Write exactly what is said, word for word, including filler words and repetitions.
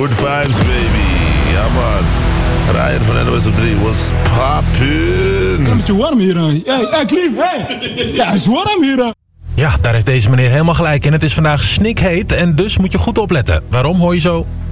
Good vibes, baby. Ja, man. Ryan van N O S op drie was poppin'. Het is een beetje warm hier. Hey, hey, Klim, hey. Ja, het is warm hier. Ja, daar heeft deze meneer helemaal gelijk in. Het is vandaag snikheet en dus moet je goed opletten. Waarom hoor je zo?